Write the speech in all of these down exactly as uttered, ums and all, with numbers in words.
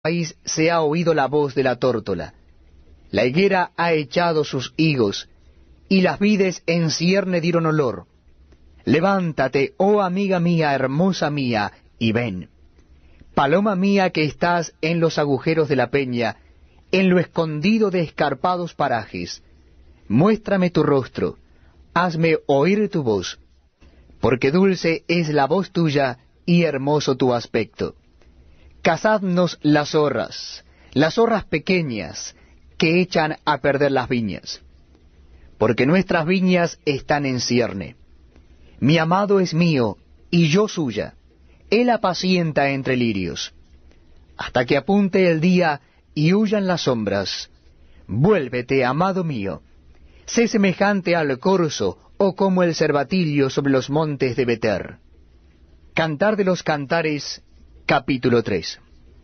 país se ha oído la voz de la tórtola. La higuera ha echado sus higos, y las vides en cierne dieron olor. Levántate, oh amiga mía, hermosa mía, y ven. Paloma mía que estás en los agujeros de la peña, en lo escondido de escarpados parajes. Muéstrame tu rostro, hazme oír tu voz, porque dulce es la voz tuya y hermoso tu aspecto. Cazadnos las zorras, las zorras pequeñas, que echan a perder las viñas, porque nuestras viñas están en cierne. Mi amado es mío, y yo suya, él apacienta entre lirios. Hasta que apunte el día y huyan las sombras, vuélvete, amado mío, sé semejante al corzo, o como el cervatillo sobre los montes de Beter. Cantar de los Cantares, capítulo tres.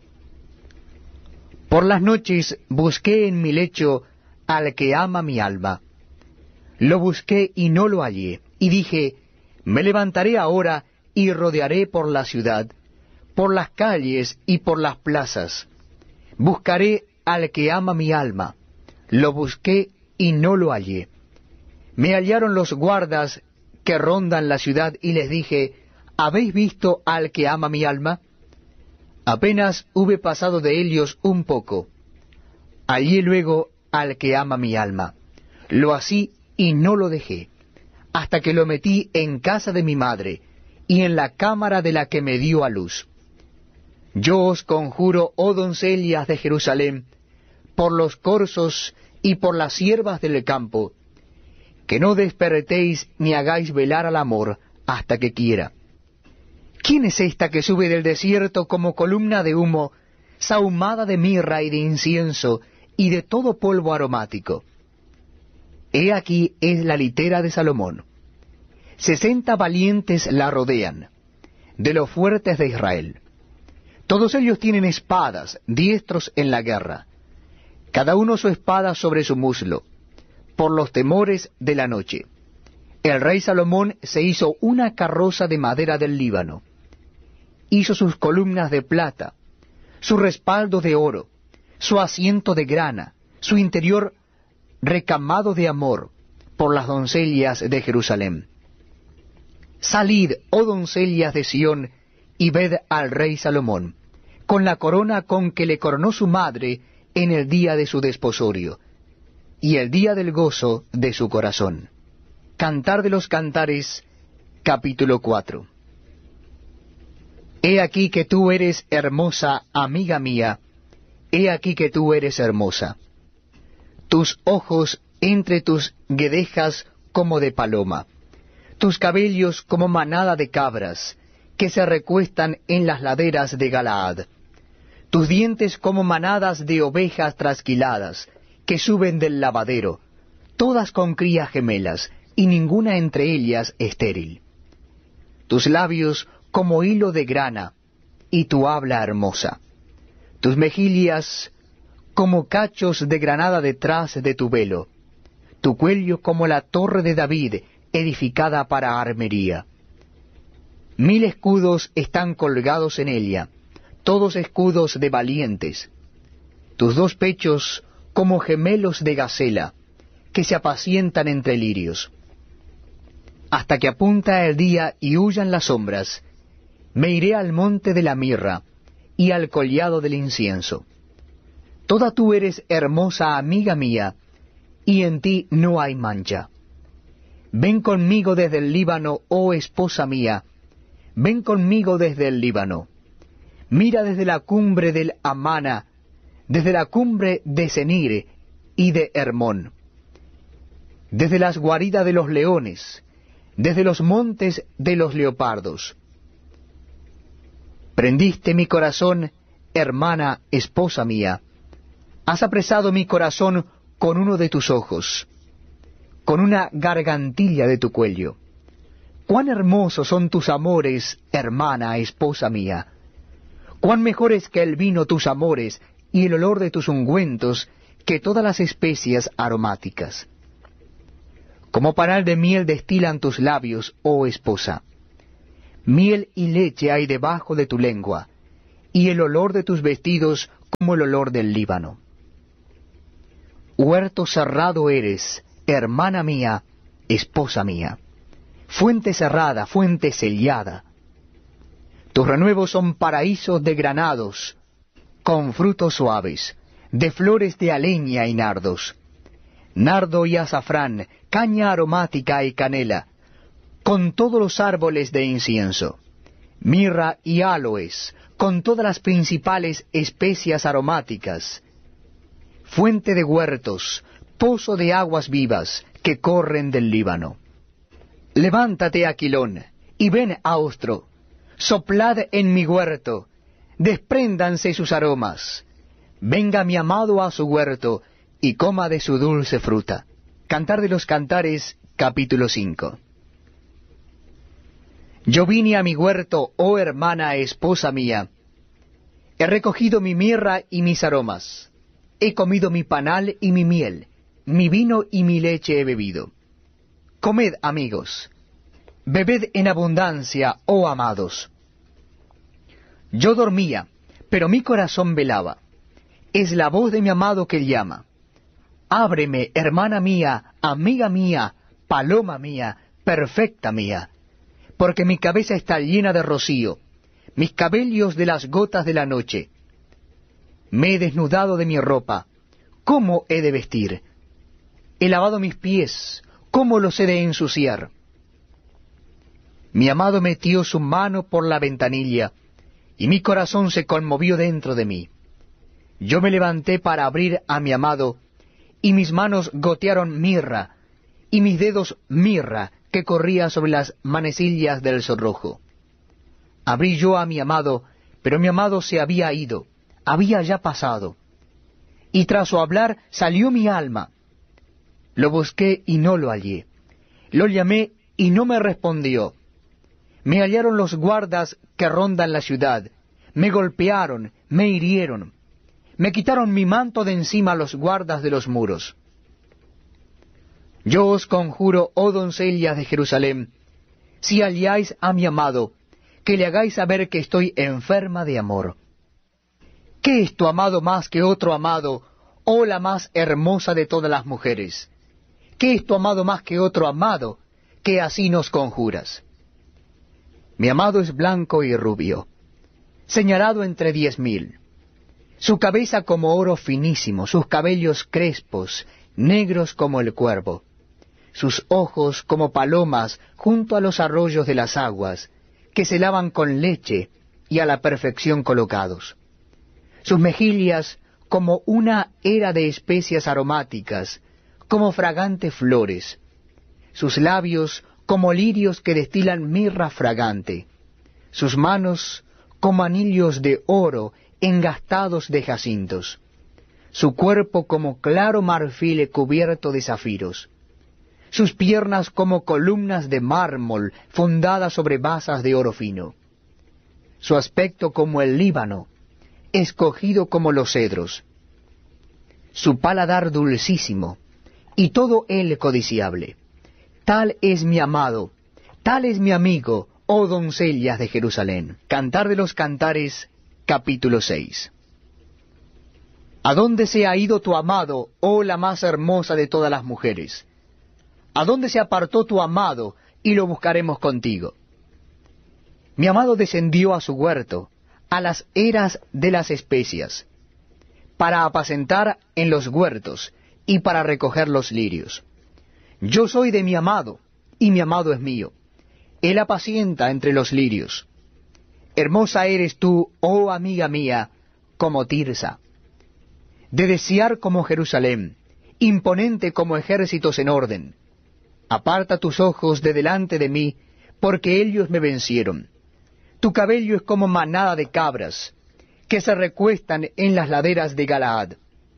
Por las noches busqué en mi lecho al que ama mi alma. Lo busqué y no lo hallé, y dije, me levantaré ahora y rodearé por la ciudad, por las calles y por las plazas. Buscaré al que ama mi alma. Lo busqué y no lo hallé. Me hallaron los guardas que rondan la ciudad, y les dije, ¿habéis visto al que ama mi alma? Apenas hube pasado de ellos un poco, hallé luego al que ama mi alma. Lo así y no lo dejé, hasta que lo metí en casa de mi madre, y en la cámara de la que me dio a luz. Yo os conjuro, oh doncellas de Jerusalén, por los corzos y por las ciervas del campo, que no despertéis ni hagáis velar al amor hasta que quiera. ¿Quién es esta que sube del desierto como columna de humo, sahumada de mirra y de incienso y de todo polvo aromático? He aquí es la litera de Salomón. Sesenta valientes la rodean, de los fuertes de Israel. Todos ellos tienen espadas, diestros en la guerra, cada uno su espada sobre su muslo, por los temores de la noche. El rey Salomón se hizo una carroza de madera del Líbano. Hizo sus columnas de plata, su respaldo de oro, su asiento de grana, su interior recamado de amor, por las doncellas de Jerusalén. Salid, oh doncellas de Sión, y ved al rey Salomón, con la corona con que le coronó su madre en el día de su desposorio, y el día del gozo de su corazón. Cantar de los Cantares, capítulo cuatro. He aquí que tú eres hermosa, amiga mía, he aquí que tú eres hermosa. Tus ojos entre tus guedejas como de paloma, tus cabellos como manada de cabras, que se recuestan en las laderas de Galaad, tus dientes como manadas de ovejas trasquiladas, que suben del lavadero, todas con crías gemelas, y ninguna entre ellas estéril. Tus labios como hilo de grana, y tu habla hermosa. Tus mejillas como cachos de granada detrás de tu velo. Tu cuello como la torre de David, edificada para armería. Mil escudos están colgados en ella, todos escudos de valientes. Tus dos pechos como gemelos de gacela, que se apacientan entre lirios. Hasta que apunta el día y huyan las sombras, me iré al monte de la mirra y al collado del incienso. Toda tú eres hermosa, amiga mía, y en ti no hay mancha. Ven conmigo desde el Líbano, oh esposa mía, ven conmigo desde el Líbano. Mira desde la cumbre del Amana, desde la cumbre de Senir y de Hermón, desde las guaridas de los leones, desde los montes de los leopardos. Prendiste mi corazón, hermana, esposa mía. Has apresado mi corazón con uno de tus ojos, con una gargantilla de tu cuello. Cuán hermosos son tus amores, hermana, esposa mía. Cuán mejores que el vino tus amores, y el olor de tus ungüentos que todas las especias aromáticas. Como panal de miel destilan tus labios, oh esposa. Miel y leche hay debajo de tu lengua, y el olor de tus vestidos como el olor del Líbano. Huerto cerrado eres, hermana mía, esposa mía. Fuente cerrada, fuente sellada. Tus renuevos son paraísos de granados, con frutos suaves, de flores de aleña y nardos. Nardo y azafrán, caña aromática y canela, con todos los árboles de incienso. Mirra y áloes, con todas las principales especias aromáticas. Fuente de huertos, pozo de aguas vivas, que corren del Líbano. Levántate, Aquilón, y ven, Austro, soplad en mi huerto, despréndanse sus aromas. Venga mi amado a su huerto, y coma de su dulce fruta. Cantar de los Cantares, capítulo cinco. Yo vine a mi huerto, oh hermana, esposa mía. He recogido mi mirra y mis aromas. He comido mi panal y mi miel, mi vino y mi leche he bebido. Comed, amigos, bebed en abundancia, oh amados. Yo dormía, pero mi corazón velaba. Es la voz de mi amado que llama. Ábreme, hermana mía, amiga mía, paloma mía, perfecta mía, porque mi cabeza está llena de rocío, mis cabellos de las gotas de la noche. Me he desnudado de mi ropa, ¿cómo he de vestir? He lavado mis pies, ¿cómo los he de ensuciar? Mi amado metió su mano por la ventanilla, y mi corazón se conmovió dentro de mí. Yo me levanté para abrir a mi amado, y mis manos gotearon mirra, y mis dedos mirra, que corría sobre las manecillas del sonrojo. Abrí yo a mi amado, pero mi amado se había ido, había ya pasado. Y tras su hablar salió mi alma. Lo busqué y no lo hallé. Lo llamé y no me respondió. Me hallaron los guardas que rondan la ciudad. Me golpearon, me hirieron. Me quitaron mi manto de encima los guardas de los muros. Yo os conjuro, oh doncellas de Jerusalén, si halláis a mi amado, que le hagáis saber que estoy enferma de amor. ¿Qué es tu amado más que otro amado, oh la más hermosa de todas las mujeres? ¿Qué es tu amado más que otro amado, que así nos conjuras? Mi amado es blanco y rubio, señalado entre diez mil. Su cabeza como oro finísimo, sus cabellos crespos, negros como el cuervo. Sus ojos como palomas junto a los arroyos de las aguas, que se lavan con leche y a la perfección colocados. Sus mejillas como una era de especias aromáticas, como fragantes flores. Sus labios como lirios que destilan mirra fragante. Sus manos como anillos de oro engastados de jacintos. Su cuerpo como claro marfil cubierto de zafiros. Sus piernas como columnas de mármol fundadas sobre basas de oro fino. Su aspecto como el Líbano, escogido como los cedros. Su paladar dulcísimo, y todo él codiciable. Tal es mi amado, tal es mi amigo, oh doncellas de Jerusalén. Cantar de los Cantares, capítulo seis. ¿A dónde se ha ido tu amado, oh la más hermosa de todas las mujeres? ¿A dónde se apartó tu amado, y lo buscaremos contigo? Mi amado descendió a su huerto, a las eras de las especias, para apacentar en los huertos, y para recoger los lirios. Yo soy de mi amado, y mi amado es mío. Él apacienta entre los lirios. Hermosa eres tú, oh amiga mía, como Tirsa. De desear como Jerusalén, imponente como ejércitos en orden. Aparta tus ojos de delante de mí, porque ellos me vencieron. Tu cabello es como manada de cabras, que se recuestan en las laderas de Galaad.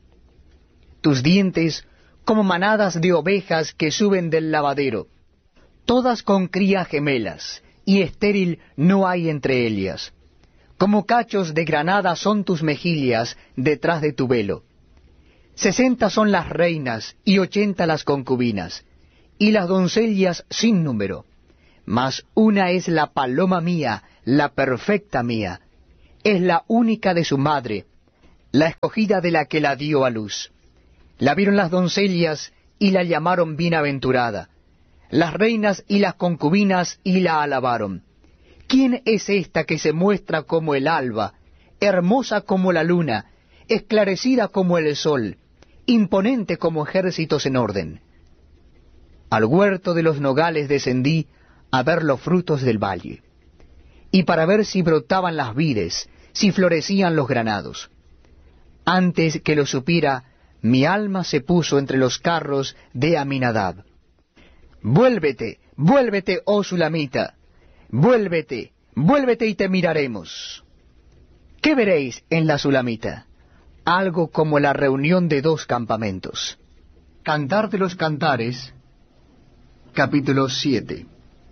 Tus dientes como manadas de ovejas que suben del lavadero, todas con crías gemelas, y estéril no hay entre ellas. Como cachos de granada son tus mejillas detrás de tu velo. Sesenta son las reinas, y ochenta las concubinas, y las doncellas sin número. Mas una es la paloma mía, la perfecta mía, es la única de su madre, la escogida de la que la dio a luz. La vieron las doncellas y la llamaron bienaventurada, las reinas y las concubinas y la alabaron. ¿Quién es esta que se muestra como el alba, hermosa como la luna, esclarecida como el sol, imponente como ejércitos en orden? Al huerto de los nogales descendí a ver los frutos del valle, y para ver si brotaban las vides, si florecían los granados. Antes que lo supiera, mi alma se puso entre los carros de Aminadab. Vuélvete, vuélvete, oh Sulamita, vuélvete, vuélvete y te miraremos. ¿Qué veréis en la Sulamita? Algo como la reunión de dos campamentos. Cantar de los Cantares, capítulo siete.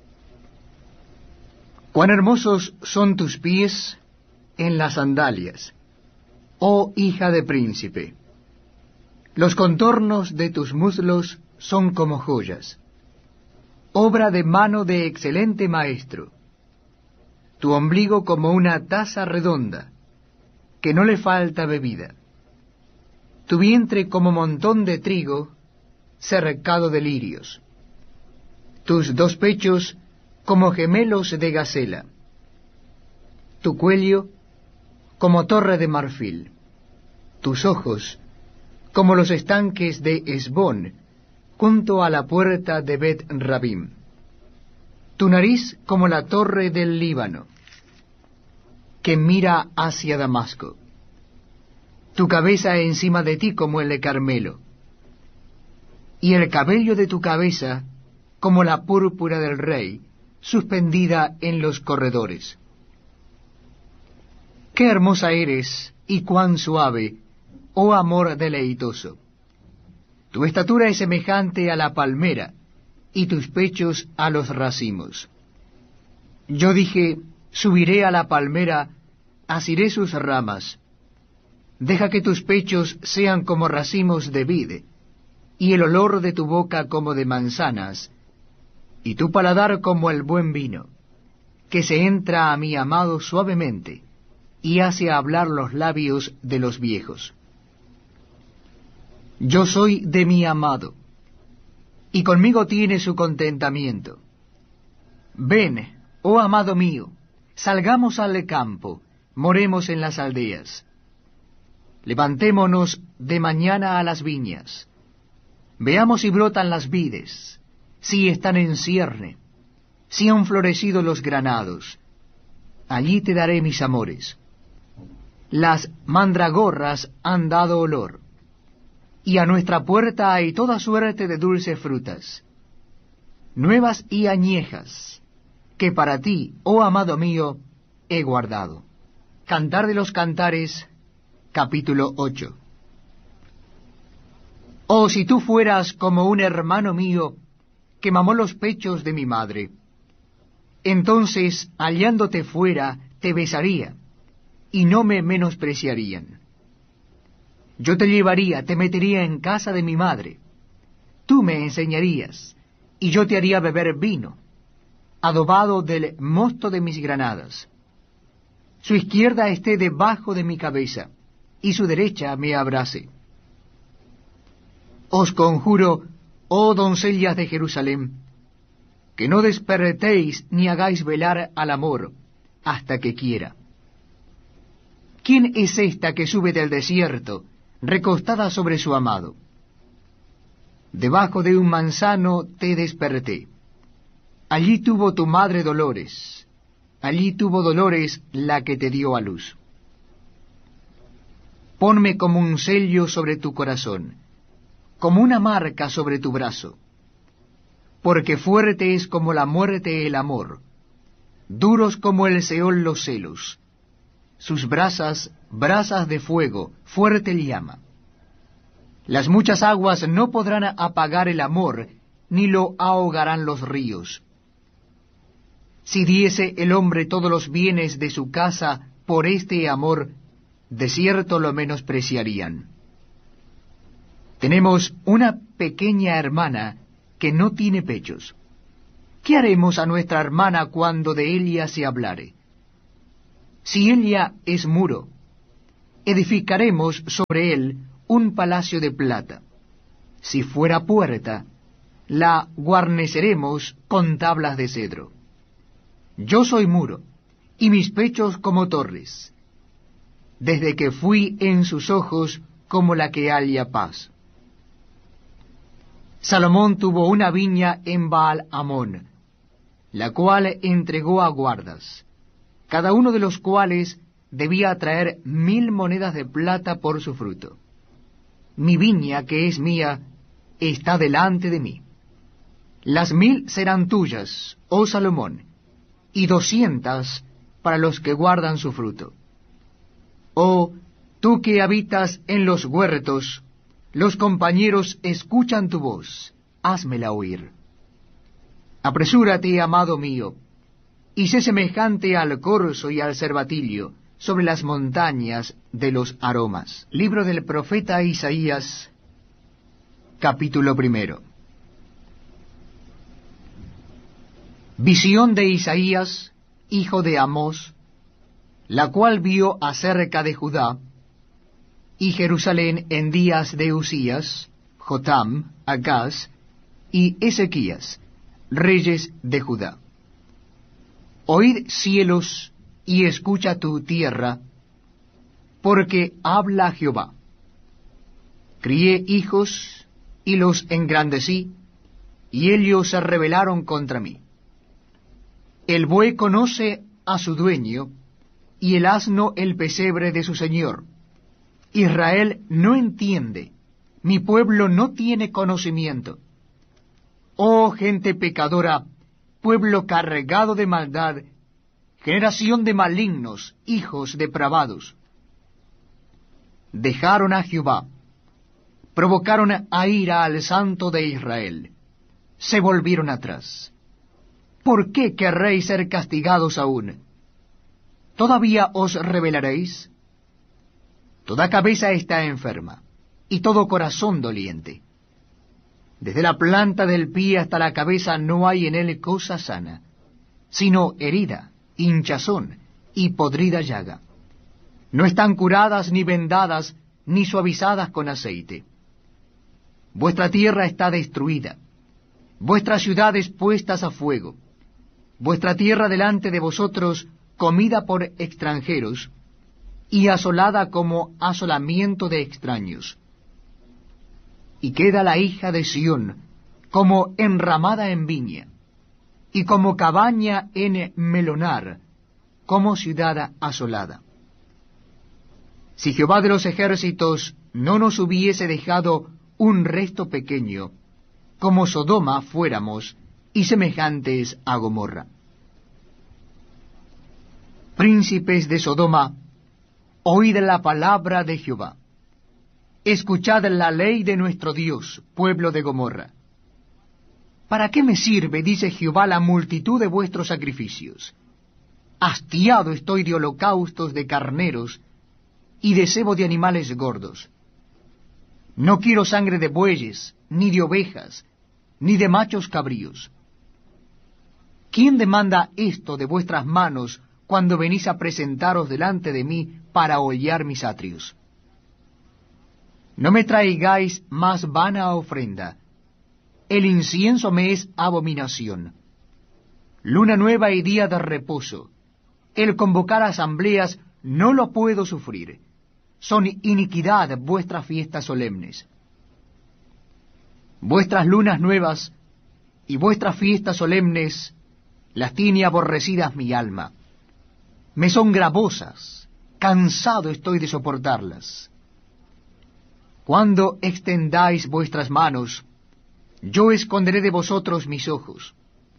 Cuán hermosos son tus pies en las sandalias, oh hija de príncipe. Los contornos de tus muslos son como joyas, obra de mano de excelente maestro. Tu ombligo como una taza redonda, que no le falta bebida. Tu vientre como montón de trigo, cercado de lirios. Tus dos pechos como gemelos de gacela. Tu cuello como torre de marfil. Tus ojos como los estanques de Esbón, junto a la puerta de Bet Rabim. Tu nariz como la torre del Líbano, que mira hacia Damasco. Tu cabeza encima de ti como el de Carmelo, y el cabello de tu cabeza como la púrpura del rey, suspendida en los corredores. Qué hermosa eres, y cuán suave, oh amor deleitoso. Tu estatura es semejante a la palmera, y tus pechos a los racimos. Yo dije, subiré a la palmera, asiré sus ramas. Deja que tus pechos sean como racimos de vid, y el olor de tu boca como de manzanas, y tu paladar como el buen vino, que se entra a mi amado suavemente, y hace hablar los labios de los viejos. Yo soy de mi amado, y conmigo tiene su contentamiento. Ven, oh amado mío, salgamos al campo, moremos en las aldeas. Levantémonos de mañana a las viñas. Veamos si brotan las vides, si están en cierne, si han florecido los granados. Allí te daré mis amores. Las mandragorras han dado olor, y a nuestra puerta hay toda suerte de dulces frutas, nuevas y añejas, que para ti, oh amado mío, he guardado. Cantar de los Cantares, capítulo ocho. Oh, si tú fueras como un hermano mío, que mamó los pechos de mi madre, entonces, hallándote fuera, te besaría, y no me menospreciarían. Yo te llevaría, te metería en casa de mi madre, tú me enseñarías, y yo te haría beber vino, adobado del mosto de mis granadas. Su izquierda esté debajo de mi cabeza, y su derecha me abrace. Os conjuro, oh doncellas de Jerusalén, que no despertéis ni hagáis velar al amor, hasta que quiera. ¿Quién es esta que sube del desierto, recostada sobre su amado? Debajo de un manzano te desperté. Allí tuvo tu madre dolores, allí tuvo dolores la que te dio a luz. Ponme como un sello sobre tu corazón, como una marca sobre tu brazo, porque fuerte es como la muerte el amor, duros como el Seol los celos. Sus brasas, brasas de fuego, fuerte llama. Las muchas aguas no podrán apagar el amor, ni lo ahogarán los ríos. Si diese el hombre todos los bienes de su casa por este amor, de cierto lo menospreciarían. Tenemos una pequeña hermana que no tiene pechos. ¿Qué haremos a nuestra hermana cuando de ella se hablare? Si ella es muro, edificaremos sobre él un palacio de plata. Si fuera puerta, la guarneceremos con tablas de cedro. Yo soy muro, y mis pechos como torres, desde que fui en sus ojos como la que halla paz. Salomón tuvo una viña en Baal-Amón, la cual entregó a guardas, cada uno de los cuales debía traer mil monedas de plata por su fruto. Mi viña, que es mía, está delante de mí. Las mil serán tuyas, oh Salomón, y doscientas para los que guardan su fruto. Oh, tú que habitas en los huertos, los compañeros escuchan tu voz, házmela oír. Apresúrate, amado mío, y sé semejante al corzo y al cervatillo sobre las montañas de los aromas. Libro del profeta Isaías, capítulo primero. Visión de Isaías, hijo de Amós, la cual vio acerca de Judá y Jerusalén en días de Usías, Jotam, Acaz y Ezequías, reyes de Judá. Oíd, cielos, y escucha tu tierra, porque habla Jehová. Crié hijos, y los engrandecí, y ellos se rebelaron contra mí. El buey conoce a su dueño, y el asno el pesebre de su señor. Israel no entiende, mi pueblo no tiene conocimiento. Oh gente pecadora, pueblo cargado de maldad, generación de malignos, hijos depravados. Dejaron a Jehová, provocaron a ira al Santo de Israel, se volvieron atrás. ¿Por qué querréis ser castigados aún? ¿Todavía os rebelaréis? Toda cabeza está enferma, y todo corazón doliente. Desde la planta del pie hasta la cabeza no hay en él cosa sana, sino herida, hinchazón y podrida llaga. No están curadas ni vendadas, ni suavizadas con aceite. Vuestra tierra está destruida, vuestras ciudades puestas a fuego, vuestra tierra delante de vosotros comida por extranjeros, y asolada como asolamiento de extraños. Y queda la hija de Sión como enramada en viña, y como cabaña en melonar, como ciudad asolada. Si Jehová de los ejércitos no nos hubiese dejado un resto pequeño, como Sodoma fuéramos, y semejantes a Gomorra. Príncipes de Sodoma, oíd la palabra de Jehová. Escuchad la ley de nuestro Dios, pueblo de Gomorra. ¿Para qué me sirve, dice Jehová, la multitud de vuestros sacrificios? Hastiado estoy de holocaustos de carneros y de cebo de animales gordos. No quiero sangre de bueyes, ni de ovejas, ni de machos cabríos. ¿Quién demanda esto de vuestras manos cuando venís a presentaros delante de mí para hollar mis atrios? No me traigáis más vana ofrenda. El incienso me es abominación. Luna nueva y día de reposo. El convocar asambleas no lo puedo sufrir. Son iniquidad vuestras fiestas solemnes. Vuestras lunas nuevas y vuestras fiestas solemnes las tiene aborrecidas mi alma. Me son gravosas, cansado estoy de soportarlas. Cuando extendáis vuestras manos, yo esconderé de vosotros mis ojos.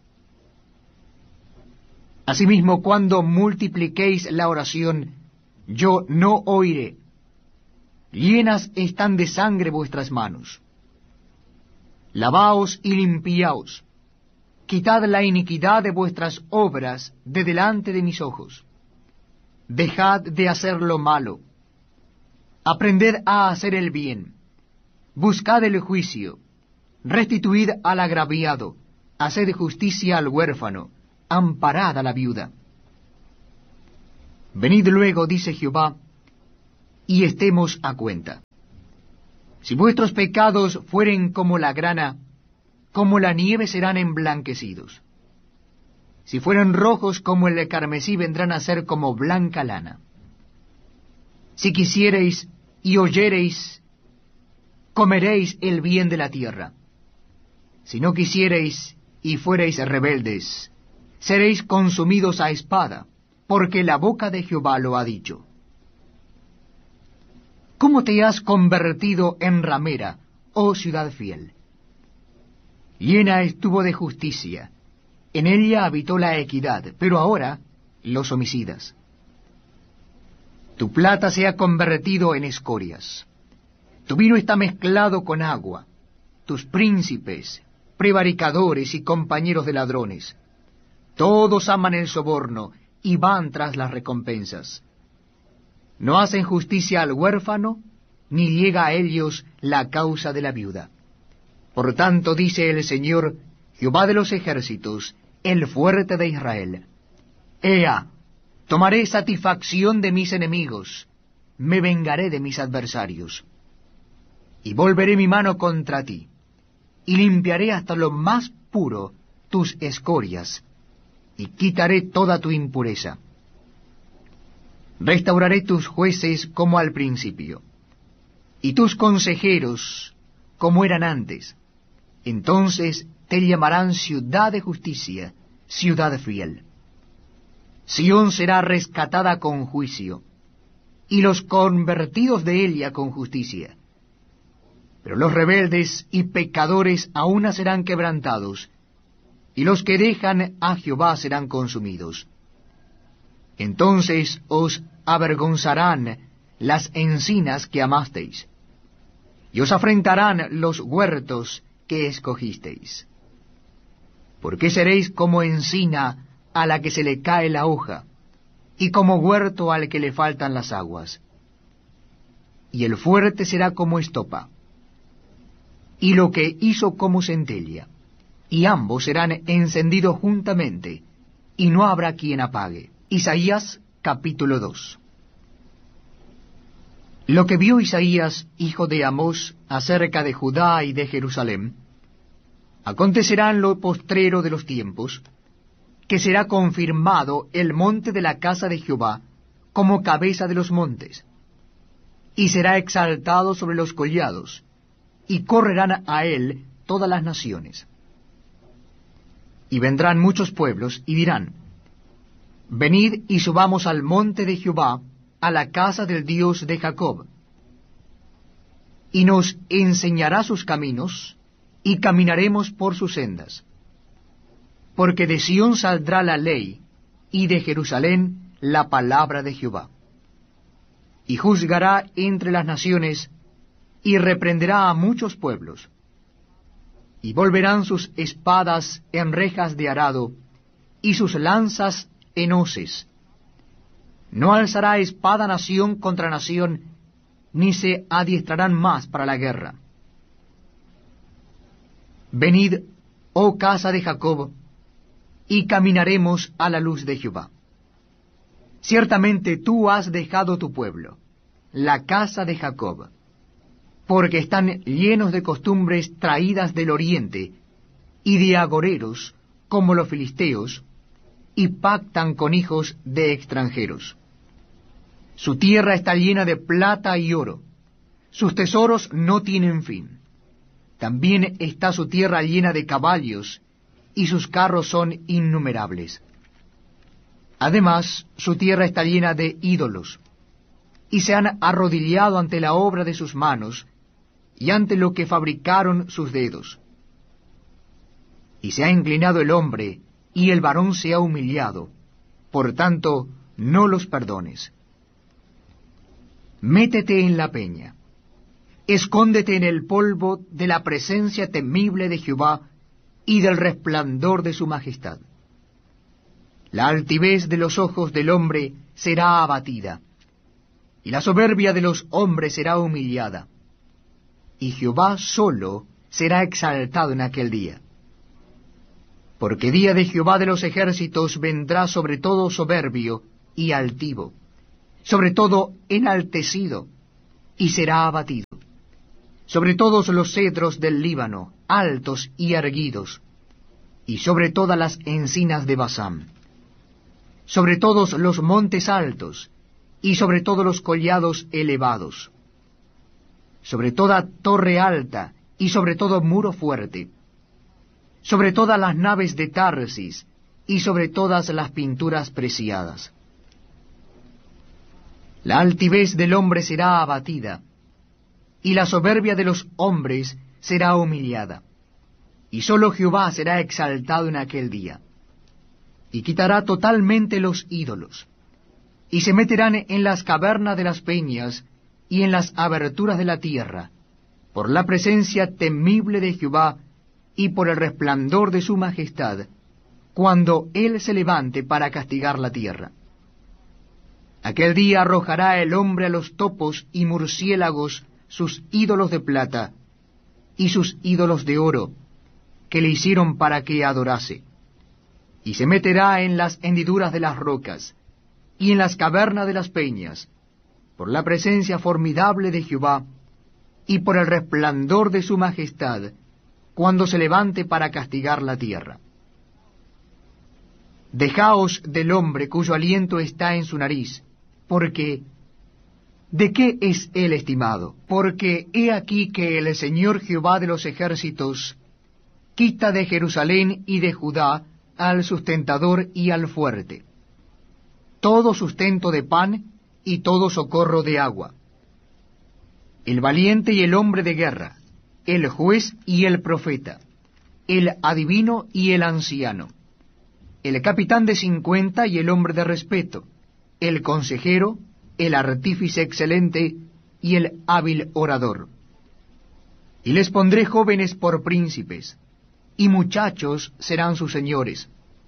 Asimismo, cuando multipliquéis la oración, yo no oiré. Llenas están de sangre vuestras manos. Lavaos y limpiaos. Quitad la iniquidad de vuestras obras de delante de mis ojos. Dejad de hacer lo malo. Aprended a hacer el bien. Buscad el juicio. Restituid al agraviado. Haced justicia al huérfano. Amparad a la viuda. Venid luego, dice Jehová, y estemos a cuenta. Si vuestros pecados fueren como la grana, como la nieve serán emblanquecidos. Si fueren rojos como el carmesí, vendrán a ser como blanca lana. Si quisiereis y oyereis, comeréis el bien de la tierra. Si no quisiereis y fuereis rebeldes, seréis consumidos a espada, porque la boca de Jehová lo ha dicho. ¿Cómo te has convertido en ramera, oh ciudad fiel? Llena estuvo de justicia, en ella habitó la equidad, pero ahora los homicidas. Tu plata se ha convertido en escorias, tu vino está mezclado con agua, tus príncipes, prevaricadores y compañeros de ladrones, todos aman el soborno y van tras las recompensas. No hacen justicia al huérfano, ni llega a ellos la causa de la viuda. Por tanto, dice el Señor, Jehová de los ejércitos, el fuerte de Israel: Ea, tomaré satisfacción de mis enemigos, me vengaré de mis adversarios. Y volveré mi mano contra ti, y limpiaré hasta lo más puro tus escorias, y quitaré toda tu impureza. Restauraré tus jueces como al principio, y tus consejeros como eran antes. Entonces te llamarán ciudad de justicia, ciudad fiel. Sión será rescatada con juicio, y los convertidos de ella con justicia. Pero los rebeldes y pecadores aún serán quebrantados, y los que dejan a Jehová serán consumidos. Entonces os avergonzarán las encinas que amasteis, y os afrentarán los huertos que escogisteis. Porque seréis como encina a la que se le cae la hoja, y como huerto al que le faltan las aguas. Y el fuerte será como estopa, y lo que hizo como centella, y ambos serán encendidos juntamente, y no habrá quien apague. Isaías capítulo dos. Lo que vio Isaías, hijo de Amós, acerca de Judá y de Jerusalén, acontecerá en lo postrero de los tiempos, que será confirmado el monte de la casa de Jehová como cabeza de los montes, y será exaltado sobre los collados, y correrán a él todas las naciones. Y vendrán muchos pueblos, y dirán: Venid y subamos al monte de Jehová, a la casa del Dios de Jacob, y nos enseñará sus caminos, y caminaremos por sus sendas. Porque de Sión saldrá la ley, y de Jerusalén la palabra de Jehová. Y juzgará entre las naciones, y reprenderá a muchos pueblos. Y volverán sus espadas en rejas de arado, y sus lanzas en hoces. No alzará espada nación contra nación, ni se adiestrarán más para la guerra. Venid, oh casa de Jacob, y caminaremos a la luz de Jehová. Ciertamente tú has dejado tu pueblo, la casa de Jacob, porque están llenos de costumbres traídas del oriente, y de agoreros, como los filisteos, y pactan con hijos de extranjeros. Su tierra está llena de plata y oro, sus tesoros no tienen fin. También está su tierra llena de caballos, y sus carros son innumerables. Además, su tierra está llena de ídolos, y se han arrodillado ante la obra de sus manos, y ante lo que fabricaron sus dedos. Y se ha inclinado el hombre, y el varón se ha humillado, por tanto, no los perdones. Métete en la peña, escóndete en el polvo de la presencia temible de Jehová y del resplandor de su majestad. La altivez de los ojos del hombre será abatida, y la soberbia de los hombres será humillada, y Jehová solo será exaltado en aquel día. Porque día de Jehová de los ejércitos vendrá sobre todo soberbio y altivo, sobre todo enaltecido, y será abatido. Sobre todos los cedros del Líbano, altos y erguidos, y sobre todas las encinas de Basán, sobre todos los montes altos, y sobre todos los collados elevados, sobre toda torre alta, y sobre todo muro fuerte, sobre todas las naves de Tarsis, y sobre todas las pinturas preciadas. La altivez del hombre será abatida, y la soberbia de los hombres será humillada, y sólo Jehová será exaltado en aquel día, y quitará totalmente los ídolos, y se meterán en las cavernas de las peñas, y en las aberturas de la tierra, por la presencia temible de Jehová, y por el resplandor de su majestad, cuando él se levante para castigar la tierra. Aquel día arrojará el hombre a los topos y murciélagos sus ídolos de plata, y sus ídolos de oro, que le hicieron para que adorase, y se meterá en las hendiduras de las rocas, y en las cavernas de las peñas, por la presencia formidable de Jehová, y por el resplandor de su majestad, cuando se levante para castigar la tierra. Dejaos del hombre cuyo aliento está en su nariz, porque ¿de qué es él estimado? Porque he aquí que el Señor Jehová de los ejércitos quita de Jerusalén y de Judá al sustentador y al fuerte, todo sustento de pan y todo socorro de agua, el valiente y el hombre de guerra, el juez y el profeta, el adivino y el anciano, el capitán de cincuenta y el hombre de respeto, el consejero, el artífice excelente y el hábil orador. Y les pondré jóvenes por príncipes, y muchachos serán sus señores.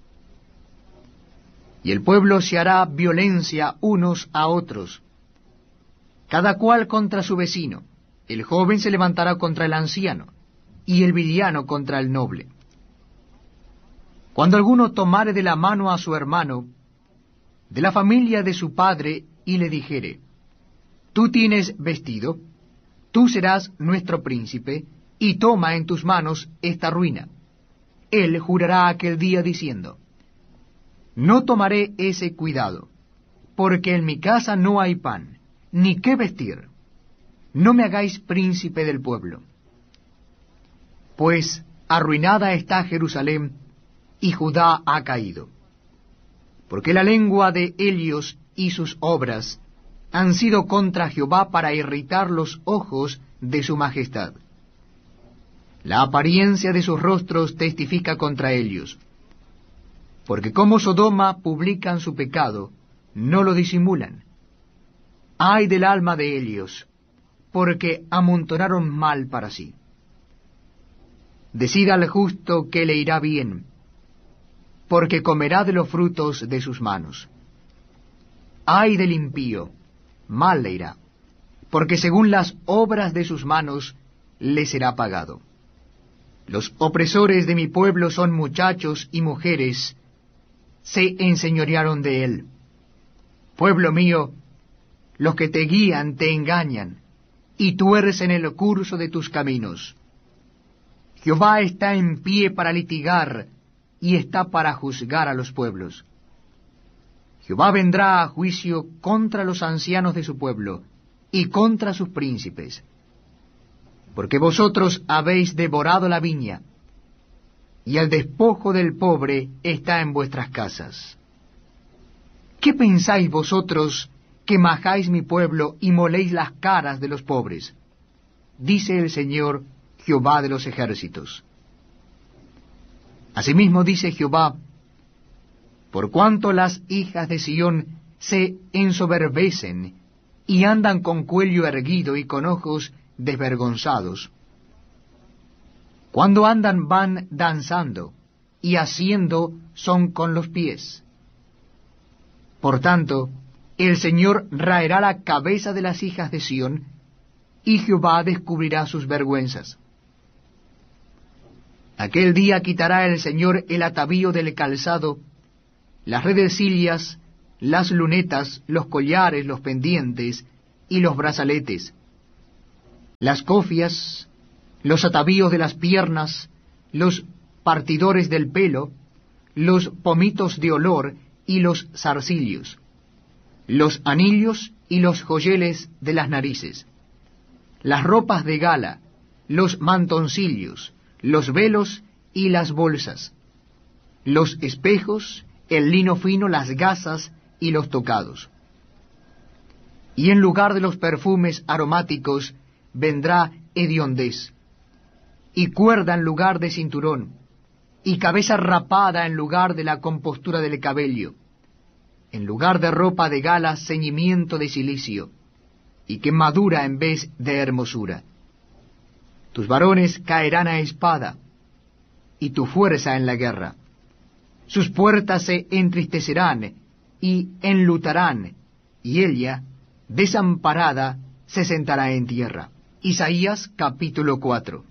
Y el pueblo se hará violencia unos a otros, cada cual contra su vecino. El joven se levantará contra el anciano, y el villano contra el noble. Cuando alguno tomare de la mano a su hermano, de la familia de su padre, y le dijere, tú tienes vestido, tú serás nuestro príncipe, y toma en tus manos esta ruina. Él jurará aquel día diciendo, no tomaré ese cuidado, porque en mi casa no hay pan, ni qué vestir. No me hagáis príncipe del pueblo. Pues arruinada está Jerusalén, y Judá ha caído. Porque la lengua de ellos y sus obras han sido contra Jehová para irritar los ojos de su majestad. La apariencia de sus rostros testifica contra ellos. Porque como Sodoma publican su pecado, no lo disimulan. Ay del alma de ellos, porque amontonaron mal para sí. Decida al justo que le irá bien, porque comerá de los frutos de sus manos. Ay del impío, mal le irá, porque según las obras de sus manos le será pagado. Los opresores de mi pueblo son muchachos y mujeres, se enseñorearon de él. Pueblo mío, los que te guían te engañan, y tuercen el curso de tus caminos. Jehová está en pie para litigar, y está para juzgar a los pueblos. Jehová vendrá a juicio contra los ancianos de su pueblo, y contra sus príncipes. Porque vosotros habéis devorado la viña, y el despojo del pobre está en vuestras casas. ¿Qué pensáis vosotros que majáis mi pueblo y moléis las caras de los pobres? Dice el Señor, Jehová de los ejércitos. Asimismo dice Jehová, por cuanto las hijas de Sión se ensoberbecen y andan con cuello erguido y con ojos desvergonzados, cuando andan van danzando, y haciendo son con los pies. Por tanto, el Señor raerá la cabeza de las hijas de Sión, y Jehová descubrirá sus vergüenzas. Aquel día quitará el Señor el atavío del calzado, las redecillas, las lunetas, los collares, los pendientes y los brazaletes, las cofias, los atavíos de las piernas, los partidores del pelo, los pomitos de olor y los zarcillos, los anillos y los joyeles de las narices, las ropas de gala, los mantoncillos, los velos y las bolsas, los espejos, el lino fino, las gasas y los tocados. Y en lugar de los perfumes aromáticos vendrá hediondez, y cuerda en lugar de cinturón, y cabeza rapada en lugar de la compostura del cabello, en lugar de ropa de gala, ceñimiento de cilicio, y quemadura en vez de hermosura. Tus varones caerán a espada, y tu fuerza en la guerra. Sus puertas se entristecerán y enlutarán, y ella, desamparada, se sentará en tierra. Isaías capítulo cuatro.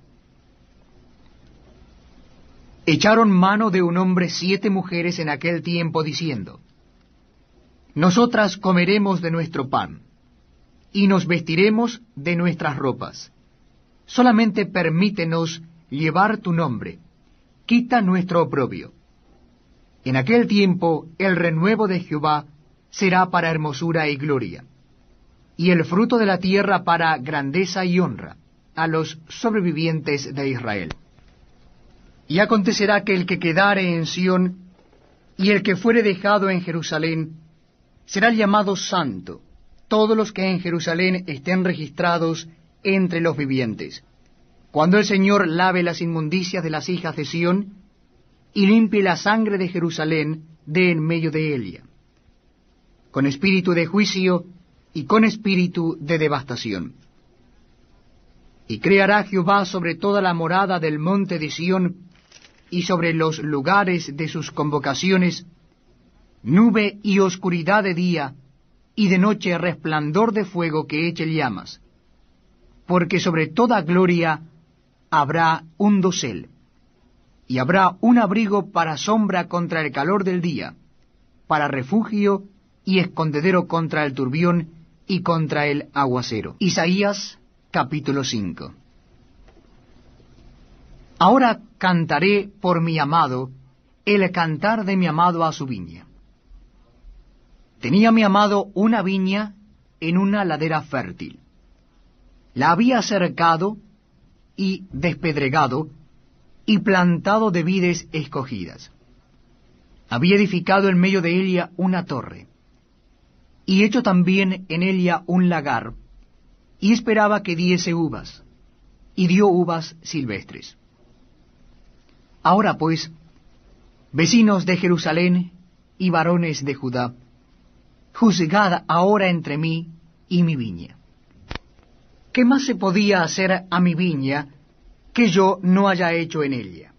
Echaron mano de un hombre siete mujeres en aquel tiempo, diciendo, Nosotras comeremos de nuestro pan, y nos vestiremos de nuestras ropas. Solamente permítenos llevar tu nombre, quita nuestro oprobio. En aquel tiempo el renuevo de Jehová será para hermosura y gloria, y el fruto de la tierra para grandeza y honra a los sobrevivientes de Israel. Y acontecerá que el que quedare en Sión y el que fuere dejado en Jerusalén será llamado santo, todos los que en Jerusalén estén registrados entre los vivientes. Cuando el Señor lave las inmundicias de las hijas de Sión y limpie la sangre de Jerusalén de en medio de ella, con espíritu de juicio y con espíritu de devastación. Y creará Jehová sobre toda la morada del monte de Sión y sobre los lugares de sus convocaciones, nube y oscuridad de día, y de noche resplandor de fuego que eche llamas, porque sobre toda gloria habrá un dosel, y habrá un abrigo para sombra contra el calor del día, para refugio y escondedero contra el turbión y contra el aguacero. Isaías capítulo cinco. Ahora cantaré por mi amado el cantar de mi amado a su viña. Tenía mi amado una viña en una ladera fértil. La había cercado y despedregado y plantado de vides escogidas. Había edificado en medio de ella una torre, y hecho también en ella un lagar, y esperaba que diese uvas, y dio uvas silvestres. Ahora pues, vecinos de Jerusalén y varones de Judá, juzgad ahora entre mí y mi viña. ¿Qué más se podía hacer a mi viña que yo no haya hecho en ella?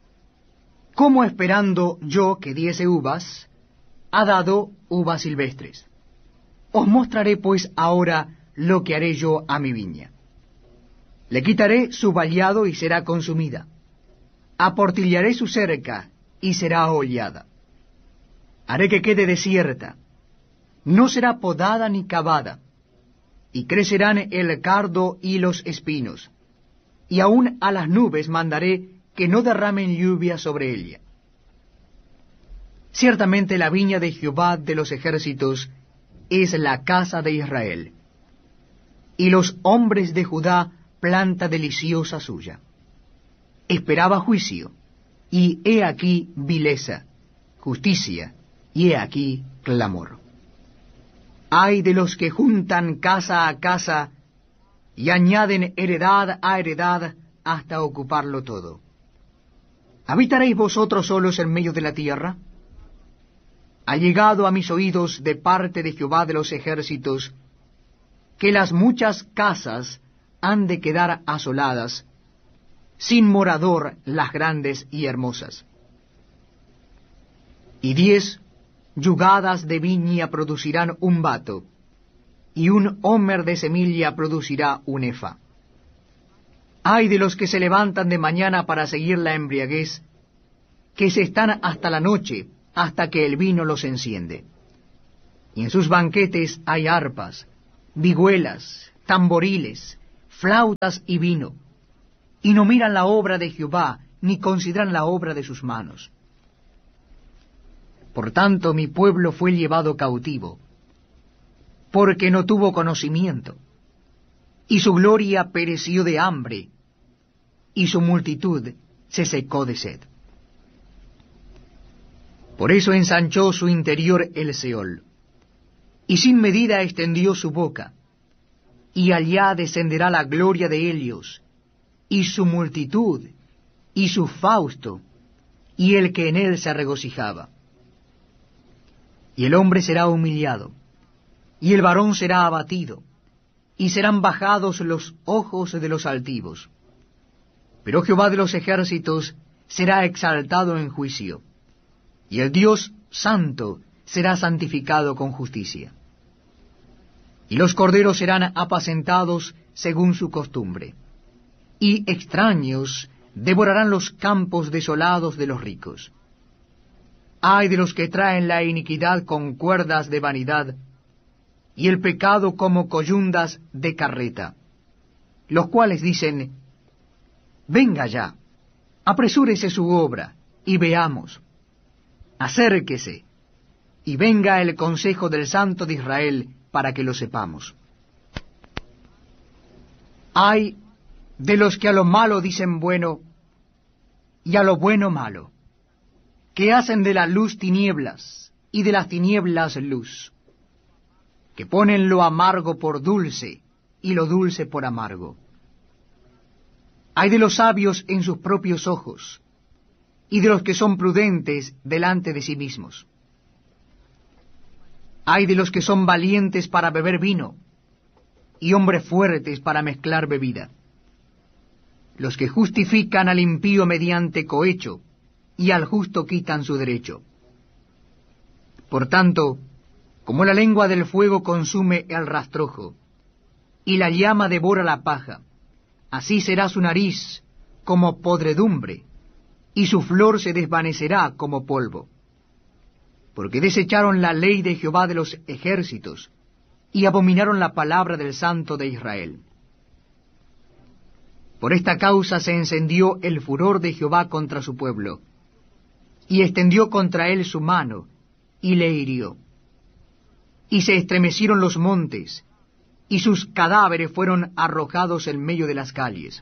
¿Cómo esperando yo que diese uvas, ha dado uvas silvestres? Os mostraré pues ahora lo que haré yo a mi viña. Le quitaré su vallado y será consumida. Aportillaré su cerca y será hollada. Haré que quede desierta. No será podada ni cavada. Y crecerán el cardo y los espinos. Y aun a las nubes mandaré que no derramen lluvia sobre ella. Ciertamente la viña de Jehová de los ejércitos es la casa de Israel, y los hombres de Judá planta deliciosa suya. Esperaba juicio, y he aquí vileza, justicia, y he aquí clamor. Ay de los que juntan casa a casa, y añaden heredad a heredad hasta ocuparlo todo. ¿Habitaréis vosotros solos en medio de la tierra? Ha llegado a mis oídos de parte de Jehová de los ejércitos, que las muchas casas han de quedar asoladas, sin morador las grandes y hermosas. Y diez yugadas de viña producirán un bato, y un homer de semilla producirá un efa. Ay de los que se levantan de mañana para seguir la embriaguez, que se están hasta la noche, hasta que el vino los enciende. Y en sus banquetes hay arpas, vihuelas, tamboriles, flautas y vino, y no miran la obra de Jehová, ni consideran la obra de sus manos. Por tanto, mi pueblo fue llevado cautivo, porque no tuvo conocimiento, y su gloria pereció de hambre, y su multitud se secó de sed. Por eso ensanchó su interior el Seol, y sin medida extendió su boca, y allá descenderá la gloria de ellos, y su multitud, y su fausto, y el que en él se regocijaba. Y el hombre será humillado, y el varón será abatido, y serán bajados los ojos de los altivos. Pero Jehová de los ejércitos será exaltado en juicio, y el Dios santo será santificado con justicia. Y los corderos serán apacentados según su costumbre, y extraños devorarán los campos desolados de los ricos. Ay de los que traen la iniquidad con cuerdas de vanidad, y el pecado como coyundas de carreta, los cuales dicen, venga ya, apresúrese su obra, y veamos. Acérquese, y venga el consejo del Santo de Israel, para que lo sepamos. Ay de los que a lo malo dicen bueno, y a lo bueno malo, que hacen de la luz tinieblas, y de las tinieblas luz, que ponen lo amargo por dulce, y lo dulce por amargo. Ay de los sabios en sus propios ojos, y de los que son prudentes delante de sí mismos. Ay de los que son valientes para beber vino, y hombres fuertes para mezclar bebida. Los que justifican al impío mediante cohecho, y al justo quitan su derecho. Por tanto, como la lengua del fuego consume el rastrojo, y la llama devora la paja, así será su nariz como podredumbre, y su flor se desvanecerá como polvo. Porque desecharon la ley de Jehová de los ejércitos, y abominaron la palabra del Santo de Israel. Por esta causa se encendió el furor de Jehová contra su pueblo, y extendió contra él su mano, y le hirió. Y se estremecieron los montes, y sus cadáveres fueron arrojados en medio de las calles.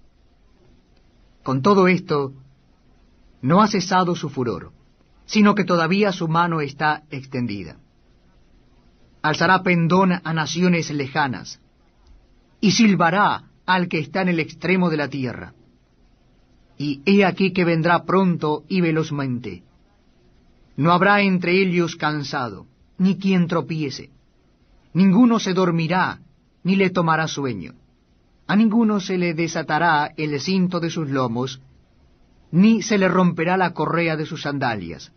Con todo esto, no ha cesado su furor, sino que todavía su mano está extendida. Alzará pendón a naciones lejanas, y silbará al que está en el extremo de la tierra. Y he aquí que vendrá pronto y velozmente. No habrá entre ellos cansado, ni quien tropiece. Ninguno se dormirá, ni le tomará sueño. A ninguno se le desatará el cinto de sus lomos, ni se le romperá la correa de sus sandalias.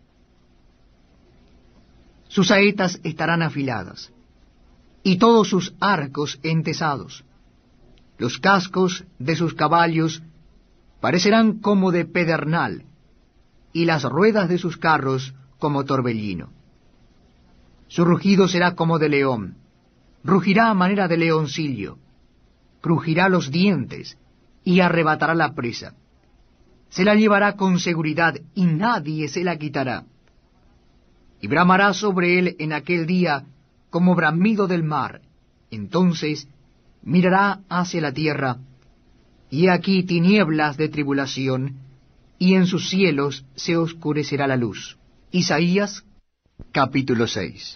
Sus saetas estarán afiladas, y todos sus arcos entesados. Los cascos de sus caballos parecerán como de pedernal, y las ruedas de sus carros como torbellino. Su rugido será como de león, rugirá a manera de leoncillo, crujirá los dientes, y arrebatará la presa. Se la llevará con seguridad, y nadie se la quitará. Y bramará sobre él en aquel día como bramido del mar. Entonces mirará hacia la tierra, y aquí tinieblas de tribulación, y en sus cielos se oscurecerá la luz. Isaías, capítulo seis.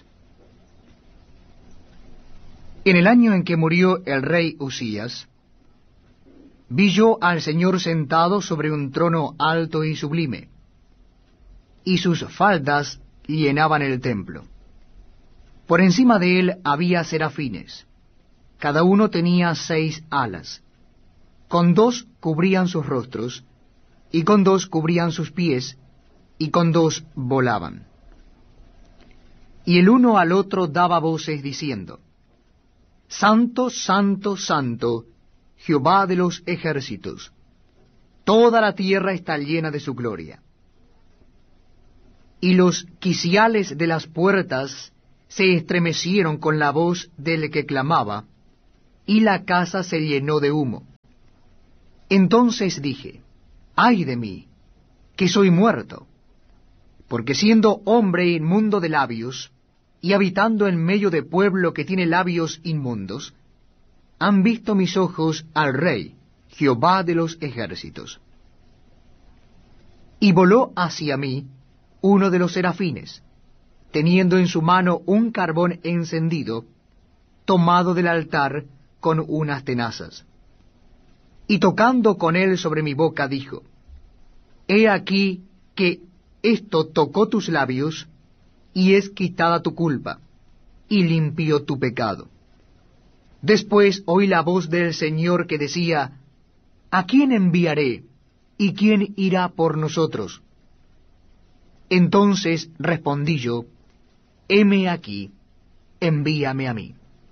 En el año en que murió el rey Usías, vi yo al Señor sentado sobre un trono alto y sublime, y sus faldas llenaban el templo. Por encima de él había serafines, cada uno tenía seis alas, con dos cubrían sus rostros, y con dos cubrían sus pies, y con dos volaban. Y el uno al otro daba voces diciendo, Santo, Santo, Santo, Jehová de los ejércitos, toda la tierra está llena de su gloria. Y los quiciales de las puertas se estremecieron con la voz del que clamaba, y la casa se llenó de humo. Entonces dije, ¡ay de mí, que soy muerto! Porque siendo hombre inmundo de labios, y habitando en medio de pueblo que tiene labios inmundos, han visto mis ojos al Rey, Jehová de los ejércitos. Y voló hacia mí uno de los serafines, teniendo en su mano un carbón encendido, tomado del altar con unas tenazas. Y tocando con él sobre mi boca, dijo, He aquí que esto tocó tus labios, y es quitada tu culpa, y limpió tu pecado. Después oí la voz del Señor que decía, ¿A quién enviaré? ¿Y quién irá por nosotros? Entonces respondí yo, heme aquí, envíame a mí.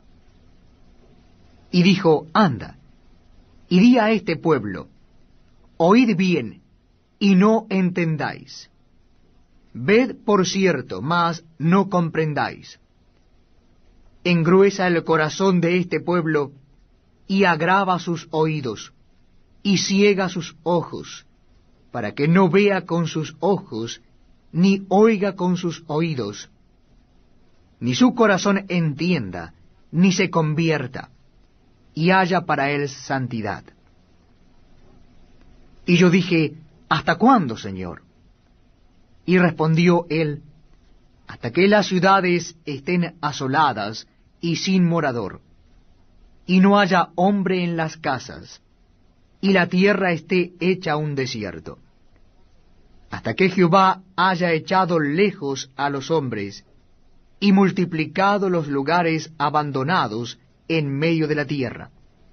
Y dijo, anda, y di a este pueblo, oíd bien, y no entendáis. Ved por cierto, mas no comprendáis. Engruesa el corazón de este pueblo, y agrava sus oídos, y ciega sus ojos, para que no vea con sus ojos, ni oiga con sus oídos, ni su corazón entienda, ni se convierta, y haya para él santidad. Y yo dije, ¿hasta cuándo, Señor? Y respondió él, hasta que las ciudades estén asoladas y sin morador, y no haya hombre en las casas, y la tierra esté hecha un desierto, hasta que Jehová haya echado lejos a los hombres, y multiplicado los lugares abandonados en medio de la tierra.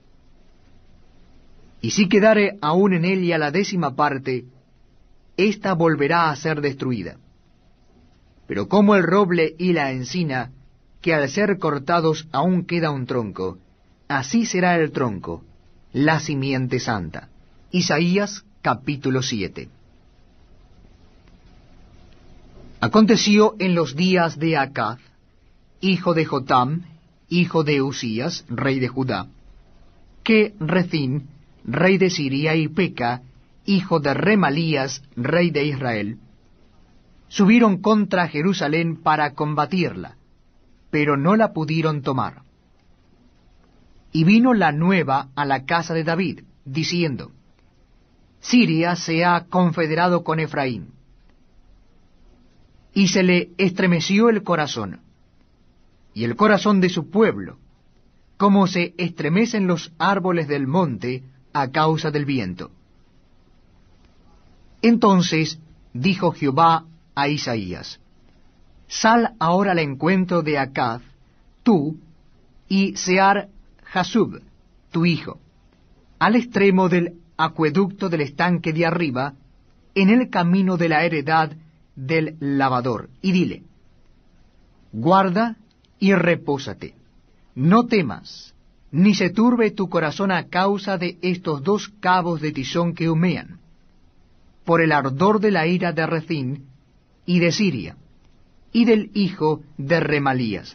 Y si quedare aún en ella la décima parte, ésta volverá a ser destruida. Pero como el roble y la encina, que al ser cortados aún queda un tronco, así será el tronco, la simiente santa. Isaías capítulo siete. Aconteció en los días de Acaz, hijo de Jotam, hijo de Usías, rey de Judá, que Rezín, rey de Siria, y Peca, hijo de Remalías, rey de Israel, subieron contra Jerusalén para combatirla, pero no la pudieron tomar. Y vino la nueva a la casa de David, diciendo, Siria se ha confederado con Efraín. Y se le estremeció el corazón, y el corazón de su pueblo, como se estremecen los árboles del monte a causa del viento. Entonces dijo Jehová a Isaías, Sal ahora al encuentro de Acaz, tú, y Sear Jasub, tu hijo, al extremo del acueducto del estanque de arriba, en el camino de la heredad del lavador, y dile, guarda y repósate, no temas, ni se turbe tu corazón a causa de estos dos cabos de tizón que humean, por el ardor de la ira de Rezín y de Siria, y del hijo de Remalías.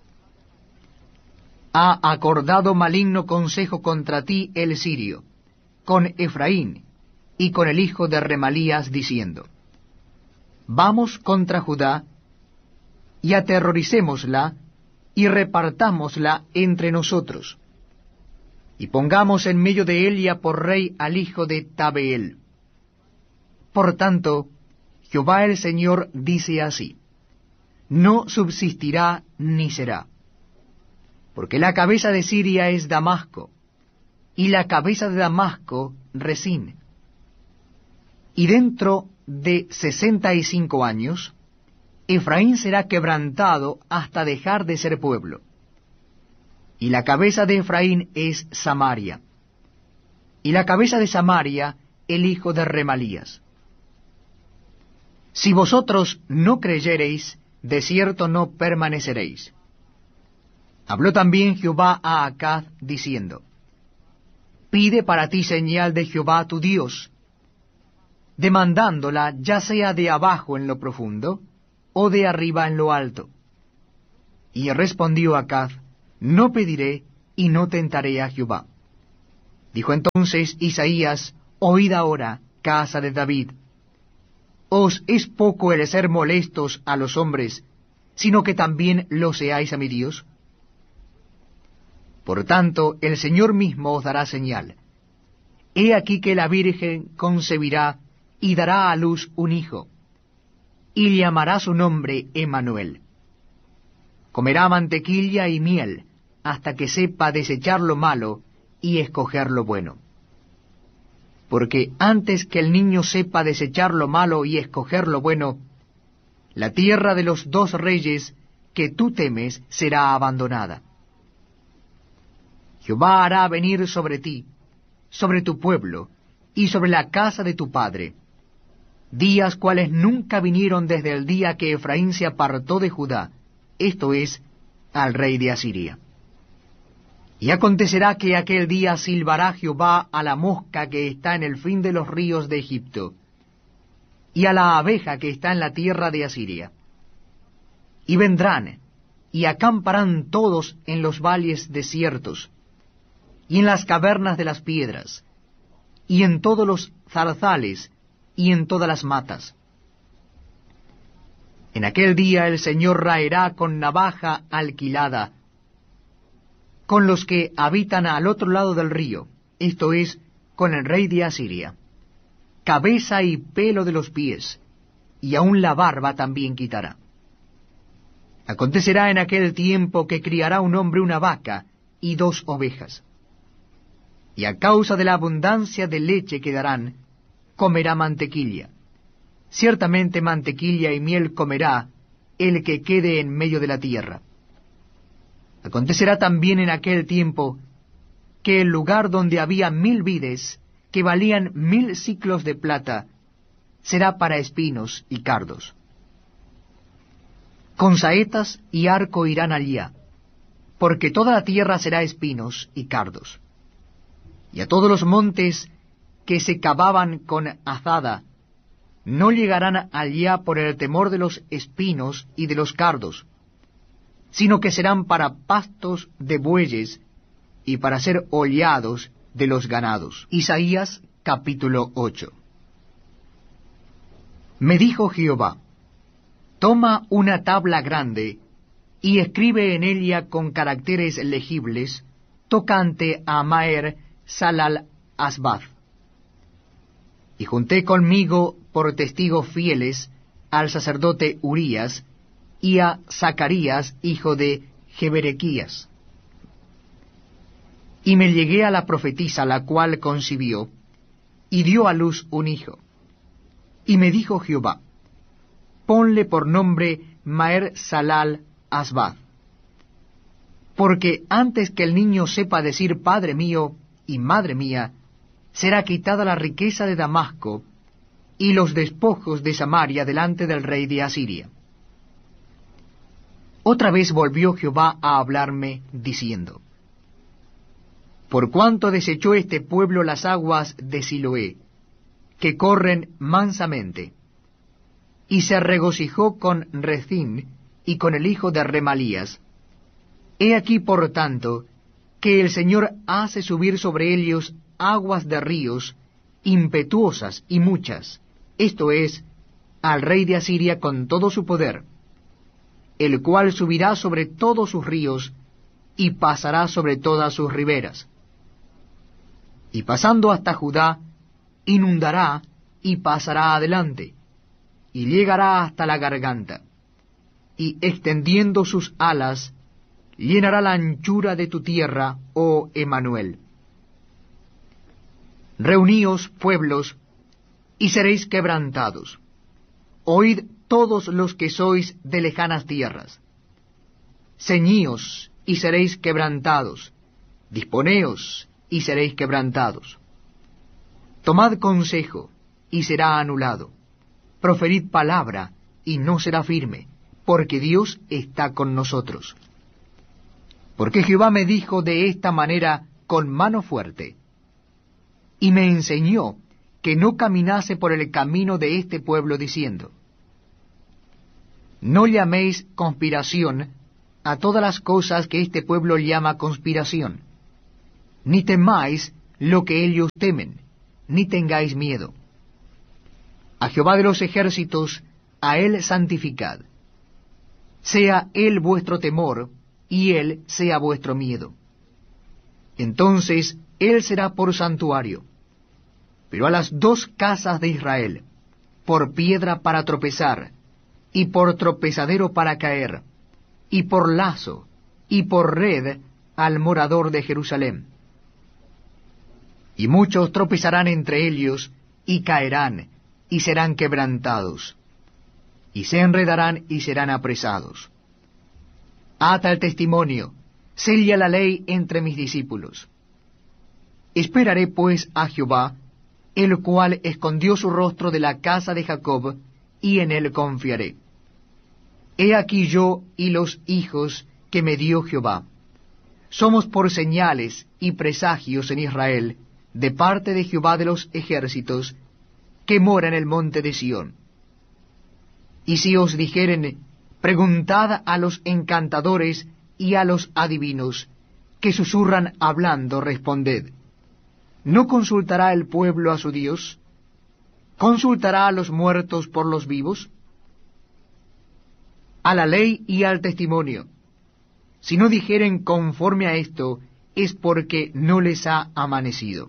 Ha acordado maligno consejo contra ti el sirio, con Efraín y con el hijo de Remalías, diciendo, Vamos contra Judá, y aterroricémosla, y repartámosla entre nosotros, y pongamos en medio de ella por rey al hijo de Tabeel. Por tanto, Jehová el Señor dice así, no subsistirá ni será, porque la cabeza de Siria es Damasco, y la cabeza de Damasco Rezín. Y dentro de sesenta y cinco años, Efraín será quebrantado hasta dejar de ser pueblo. Y la cabeza de Efraín es Samaria, y la cabeza de Samaria el hijo de Remalías. Si vosotros no creyereis, de cierto no permaneceréis. Habló también Jehová a Acaz, diciendo, Pide para ti señal de Jehová tu Dios, demandándola ya sea de abajo en lo profundo, o de arriba en lo alto. Y respondió Acaz, No pediré, y no tentaré a Jehová. Dijo entonces Isaías, oíd ahora, casa de David. ¿Os es poco el ser molestos a los hombres, sino que también lo seáis a mi Dios? Por tanto, el Señor mismo os dará señal. He aquí que la Virgen concebirá y dará a luz un hijo, y llamará su nombre Emmanuel. Comerá mantequilla y miel, hasta que sepa desechar lo malo y escoger lo bueno. Porque antes que el niño sepa desechar lo malo y escoger lo bueno, la tierra de los dos reyes que tú temes será abandonada. Jehová hará venir sobre ti, sobre tu pueblo, y sobre la casa de tu padre, días cuales nunca vinieron desde el día que Efraín se apartó de Judá, esto es, al rey de Asiria. Y acontecerá que aquel día silbará Jehová a la mosca que está en el fin de los ríos de Egipto, y a la abeja que está en la tierra de Asiria. Y vendrán, y acamparán todos en los valles desiertos, y en las cavernas de las piedras, y en todos los zarzales, y en todas las matas. En aquel día el Señor raerá con navaja alquilada con los que habitan al otro lado del río, esto es, con el rey de Asiria, cabeza y pelo de los pies, y aun la barba también quitará. Acontecerá en aquel tiempo que criará un hombre una vaca y dos ovejas, y a causa de la abundancia de leche que darán, comerá mantequilla. Ciertamente mantequilla y miel comerá el que quede en medio de la tierra. Acontecerá también en aquel tiempo que el lugar donde había mil vides, que valían mil siclos de plata, será para espinos y cardos. Con saetas y arco irán allá, porque toda la tierra será espinos y cardos. Y a todos los montes que se cavaban con azada, no llegarán allá por el temor de los espinos y de los cardos, sino que serán para pastos de bueyes y para ser hollados de los ganados. Isaías capítulo ocho. Me dijo Jehová, toma una tabla grande y escribe en ella con caracteres legibles tocante a Maher Salal Asbath. Y junté conmigo por testigos fieles al sacerdote Urías y a Zacarías, hijo de Jeberequías. Y me llegué a la profetisa, la cual concibió, y dio a luz un hijo. Y me dijo Jehová, ponle por nombre Maher Salal Asbath, porque antes que el niño sepa decir Padre mío y Madre mía, será quitada la riqueza de Damasco y los despojos de Samaria delante del rey de Asiria. Otra vez volvió Jehová a hablarme, diciendo, por cuanto desechó este pueblo las aguas de Siloé, que corren mansamente, y se regocijó con Rezín y con el hijo de Remalías, he aquí por tanto que el Señor hace subir sobre ellos aguas de ríos impetuosas y muchas, esto es, al rey de Asiria con todo su poder, el cual subirá sobre todos sus ríos y pasará sobre todas sus riberas. Y pasando hasta Judá, inundará y pasará adelante, y llegará hasta la garganta, y extendiendo sus alas, llenará la anchura de tu tierra, oh Emmanuel. Reuníos, pueblos, y seréis quebrantados. Oíd todos los que sois de lejanas tierras. Ceñíos, y seréis quebrantados. Disponeos, y seréis quebrantados. Tomad consejo, y será anulado. Proferid palabra, y no será firme, porque Dios está con nosotros. Porque Jehová me dijo de esta manera con mano fuerte, y me enseñó que no caminase por el camino de este pueblo, diciendo, no llaméis conspiración a todas las cosas que este pueblo llama conspiración, ni temáis lo que ellos temen, ni tengáis miedo. A Jehová de los ejércitos, a él santificad. Sea él vuestro temor, y él sea vuestro miedo. Entonces él será por santuario, pero a las dos casas de Israel, por piedra para tropezar, y por tropezadero para caer, y por lazo, y por red al morador de Jerusalén. Y muchos tropezarán entre ellos, y caerán, y serán quebrantados, y se enredarán y serán apresados. Ata el testimonio, sella la ley entre mis discípulos. Esperaré pues a Jehová, el cual escondió su rostro de la casa de Jacob, y en él confiaré. He aquí yo y los hijos que me dio Jehová. Somos por señales y presagios en Israel, de parte de Jehová de los ejércitos, que mora en el monte de Sión. Y si os dijeren, preguntad a los encantadores y a los adivinos, que susurran hablando, responded. ¿No consultará el pueblo a su Dios? ¿Consultará a los muertos por los vivos? A la ley y al testimonio. Si no dijeren conforme a esto, es porque no les ha amanecido.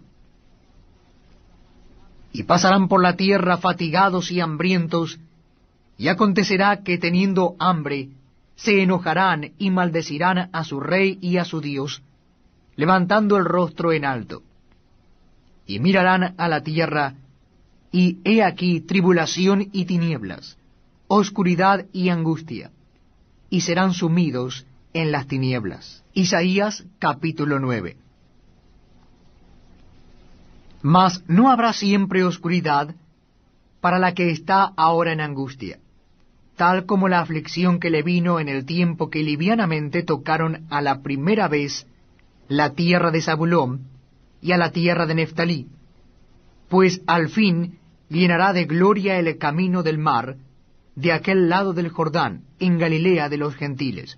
Y pasarán por la tierra fatigados y hambrientos, y acontecerá que teniendo hambre, se enojarán y maldecirán a su rey y a su Dios, levantando el rostro en alto. Y mirarán a la tierra, y he aquí tribulación y tinieblas, oscuridad y angustia, y serán sumidos en las tinieblas. Isaías capítulo nueve. Mas no habrá siempre oscuridad para la que está ahora en angustia, tal como la aflicción que le vino en el tiempo que livianamente tocaron a la primera vez la tierra de Zabulón y a la tierra de Neftalí, pues al fin llenará de gloria el camino del mar, de aquel lado del Jordán, en Galilea de los gentiles.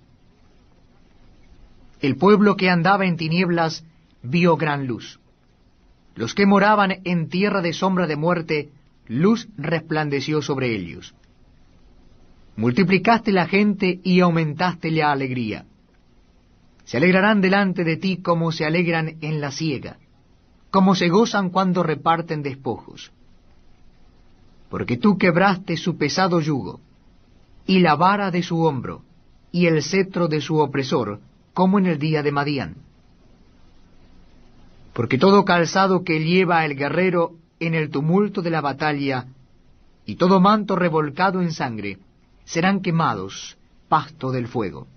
El pueblo que andaba en tinieblas vio gran luz. Los que moraban en tierra de sombra de muerte, luz resplandeció sobre ellos. Multiplicaste la gente y aumentaste la alegría. Se alegrarán delante de ti como se alegran en la siega, como se gozan cuando reparten despojos. Porque tú quebraste su pesado yugo, y la vara de su hombro, y el cetro de su opresor, como en el día de Madián. Porque todo calzado que lleva el guerrero en el tumulto de la batalla, y todo manto revolcado en sangre, serán quemados, pasto del fuego.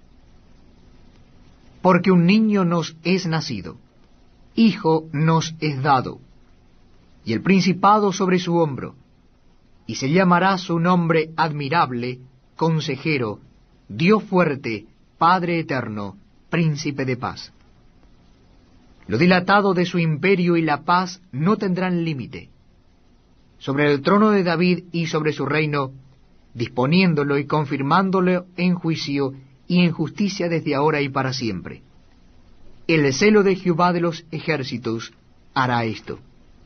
Porque un niño nos es nacido, hijo nos es dado, y el principado sobre su hombro, y se llamará su nombre admirable, consejero, Dios fuerte, Padre eterno, príncipe de paz. Lo dilatado de su imperio y la paz no tendrán límite. Sobre el trono de David y sobre su reino, disponiéndolo y confirmándolo en juicio y en justicia desde ahora y para siempre. El celo de Jehová de los ejércitos hará esto.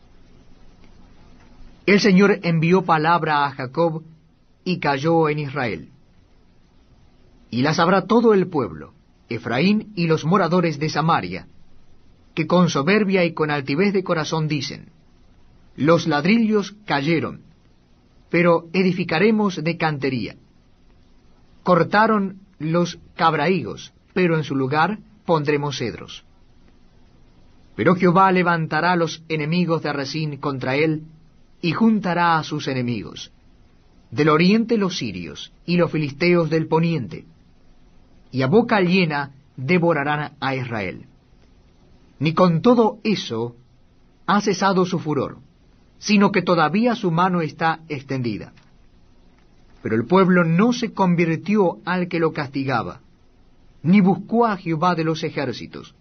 El Señor envió palabra a Jacob y cayó en Israel. Y la sabrá todo el pueblo, Efraín y los moradores de Samaria, que con soberbia y con altivez de corazón dicen, los ladrillos cayeron, pero edificaremos de cantería. Cortaron los cabrahigos, pero en su lugar pondremos cedros. Pero Jehová levantará los enemigos de Rezín contra él, y juntará a sus enemigos, del oriente los sirios, y los filisteos del poniente, y a boca llena devorarán a Israel. Ni con todo eso ha cesado su furor, sino que todavía su mano está extendida. Pero el pueblo no se convirtió al que lo castigaba, ni buscó a Jehová de los ejércitos.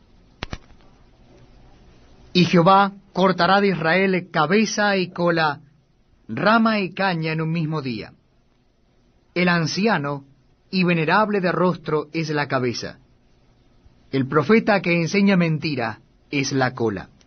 Y Jehová cortará de Israel cabeza y cola, rama y caña en un mismo día. El anciano y venerable de rostro es la cabeza, El profeta que enseña mentira es la cola.